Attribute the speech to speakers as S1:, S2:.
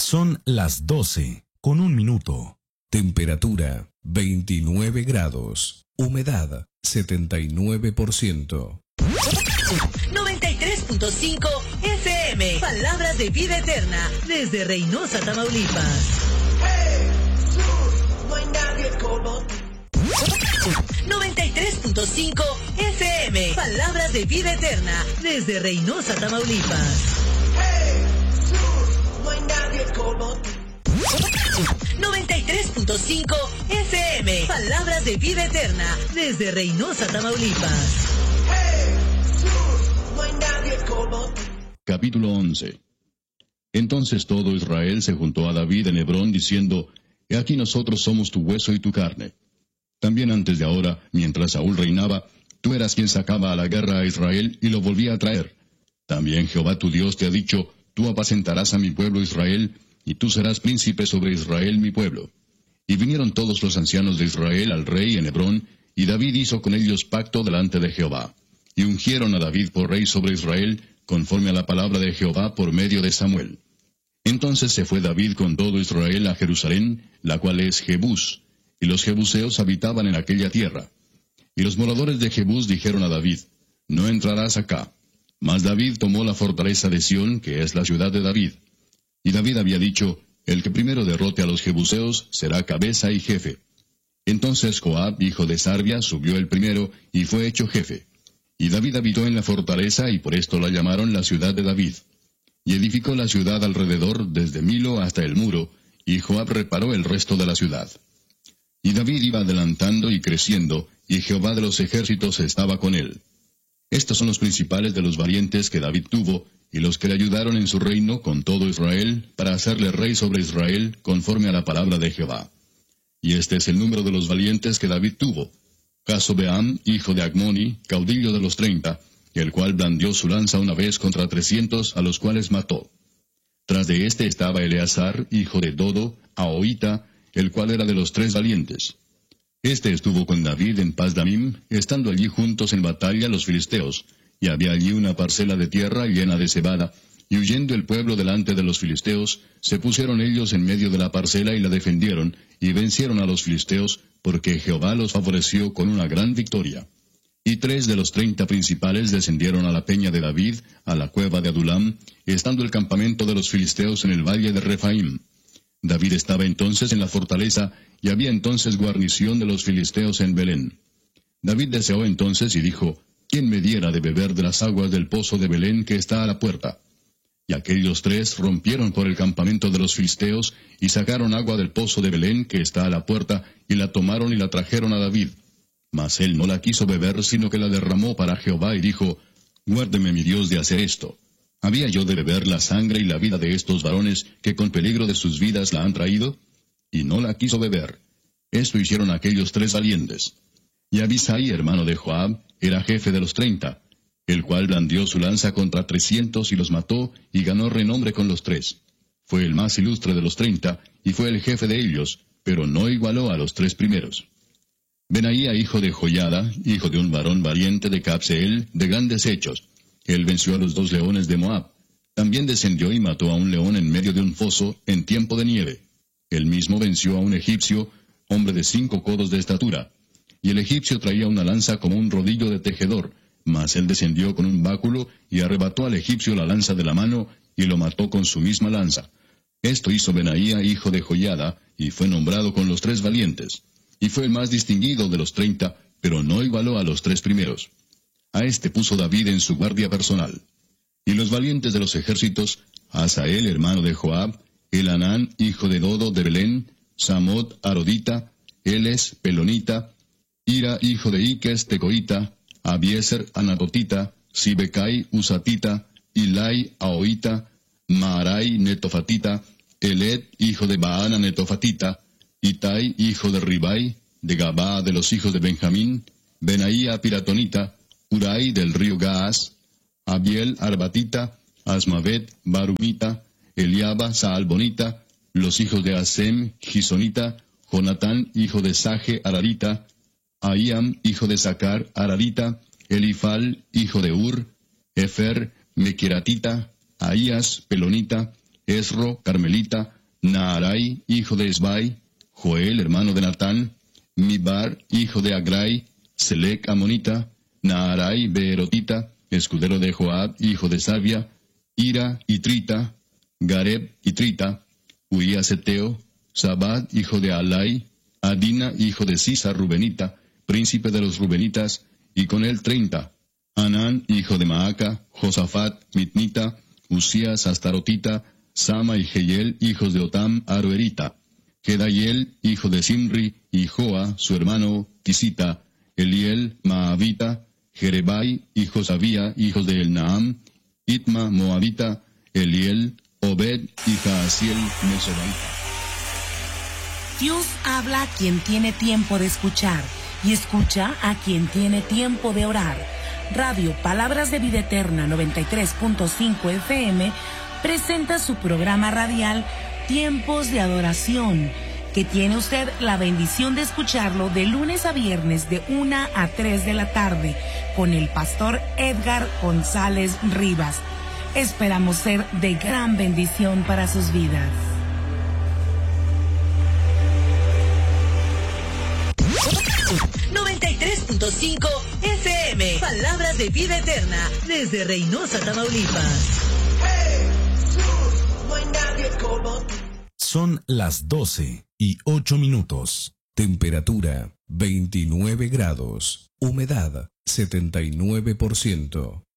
S1: Son las 12:01.
S2: Temperatura 29 grados. Humedad 79%.
S3: 93.5 FM. Palabras de vida eterna. Desde Reynosa, Tamaulipas. No hay nadie como tú. 93.5 FM. Palabras de vida eterna. Desde Reynosa, Tamaulipas. No hay nadie como tú. 93.5 FM. Palabras de vida eterna. Desde Reynosa, Tamaulipas. No hay nadie como tú.
S4: Capítulo 11. Entonces todo Israel se juntó a David en Hebrón diciendo: He aquí nosotros somos tu hueso y tu carne. También antes de ahora, mientras Saúl reinaba, tú eras quien sacaba a la guerra a Israel y lo volvía a traer. También Jehová tu Dios te ha dicho: Tú apacentarás a mi pueblo Israel, y tú serás príncipe sobre Israel mi pueblo. Y vinieron todos los ancianos de Israel al rey en Hebrón, y David hizo con ellos pacto delante de Jehová. Y ungieron a David por rey sobre Israel, conforme a la palabra de Jehová por medio de Samuel. Entonces se fue David con todo Israel a Jerusalén, la cual es Jebús, y los jebuseos habitaban en aquella tierra. Y los moradores de Jebús dijeron a David: No entrarás acá. Mas David tomó la fortaleza de Sión, que es la ciudad de David. Y David había dicho: El que primero derrote a los jebuseos será cabeza y jefe. Entonces Joab, hijo de Sarvia, subió el primero, y fue hecho jefe. Y David habitó en la fortaleza, y por esto la llamaron la ciudad de David. Y edificó la ciudad alrededor, desde Milo hasta el muro, y Joab reparó el resto de la ciudad. Y David iba adelantando y creciendo, y Jehová de los ejércitos estaba con él. Estos son los principales de los valientes que David tuvo, y los que le ayudaron en su reino con todo Israel, para hacerle rey sobre Israel, conforme a la palabra de Jehová. Y este es el número de los valientes que David tuvo: Jasobeam, hijo de Agmoni, caudillo de los 30, el cual blandió su lanza una vez contra 300, a los cuales mató. Tras de este estaba Eleazar, hijo de Dodo, Ahoita, el cual era de los 3 valientes. Este estuvo con David en Pasdamim, estando allí juntos en batalla los filisteos, y había allí una parcela de tierra llena de cebada, y huyendo el pueblo delante de los filisteos, se pusieron ellos en medio de la parcela y la defendieron, y vencieron a los filisteos, porque Jehová los favoreció con una gran victoria. Y 3 de los 30 principales descendieron a la peña de David, a la cueva de Adulam, estando el campamento de los filisteos en el valle de Refaim. David estaba entonces en la fortaleza, y había entonces guarnición de los filisteos en Belén. David deseó entonces y dijo: ¿Quién me diera de beber de las aguas del pozo de Belén que está a la puerta? Y aquellos 3 rompieron por el campamento de los filisteos, y sacaron agua del pozo de Belén que está a la puerta, y la tomaron y la trajeron a David. Mas él no la quiso beber, sino que la derramó para Jehová, y dijo: Guárdeme mi Dios de hacer esto. ¿Había yo de beber la sangre y la vida de estos varones, que con peligro de sus vidas la han traído? Y no la quiso beber. Esto hicieron aquellos 3 valientes. Y Abisai, hermano de Joab, era jefe de los 30, el cual blandió su lanza contra 300 y los mató, y ganó renombre con los 3. Fue el más ilustre de los 30, y fue el jefe de ellos, pero no igualó a los 3 primeros. Benaía, hijo de Joiada, hijo de un varón valiente de Cabseel, de grandes hechos. Él venció a los 2 leones de Moab. También descendió y mató a un león en medio de un foso, en tiempo de nieve. Él mismo venció a un egipcio, hombre de 5 codos de estatura. Y el egipcio traía una lanza como un rodillo de tejedor, mas él descendió con un báculo, y arrebató al egipcio la lanza de la mano, y lo mató con su misma lanza. Esto hizo Benaía, hijo de Joiada, y fue nombrado con los 3 valientes. Y fue el más distinguido de los 30, pero no igualó a los 3 primeros. A este puso David en su guardia personal. Y los valientes de los ejércitos: Asael, hermano de Joab, Elanán, hijo de Dodo de Belén, Samot, Arodita, Eles, Pelonita, Ira, hijo de Iques, Tecoita, Abieser, Anatotita, Sibecai, Usatita, Ilai, Ahoita, Maarai, Netofatita, Eled, hijo de Baana, Netofatita, Itai, hijo de Ribai, de Gabaa de los hijos de Benjamín, Benaía, Piratonita, Urai del río Gaas, Abiel, Arbatita, Asmavet, Barumita, Eliaba, Saalbonita, los hijos de Asem, Gisonita, Jonatán, hijo de Saje, Ararita, Ahiam, hijo de Sacar, Ararita, Elifal, hijo de Ur, Efer, Mequiratita, Ahías, Pelonita, Esro, carmelita, Naarai, hijo de Esbai, Joel, hermano de Natán, Mibar, hijo de Agrai, Selec, amonita, Naarai, beerotita, escudero de Joab, hijo de Sabia, Ira, itrita, Gareb, itrita, Uías eteo, Sabad, hijo de Alai, Adina, hijo de Sisa, rubenita, príncipe de los rubenitas, y con él 30. Anán, hijo de Maaca, Josafat, mitnita, Usías, astarotita, Sama y Jehiel, hijos de Otam, aroerita, Gedayel, hijo de Simri, y Joa, su hermano, Tisita, Eliel, Maavita, Jerebai, hijo Sabía, hijos de Elnaam, Itma, Moabita, Eliel, Obed y Jaasiel, Mesobaita.
S5: Dios habla a quien tiene tiempo de escuchar y escucha a quien tiene tiempo de orar. Radio Palabras de Vida Eterna 93.5 FM presenta su programa radial Tiempos de Adoración, que tiene usted la bendición de escucharlo de lunes a viernes de 1 a 3 de la tarde con el pastor Edgar González Rivas. Esperamos ser de gran bendición para sus vidas.
S3: .5 FM. Palabras de Vida Eterna desde Reynosa, Tamaulipas.
S1: Son las 12:08.
S2: Temperatura 29 grados. Humedad 79%.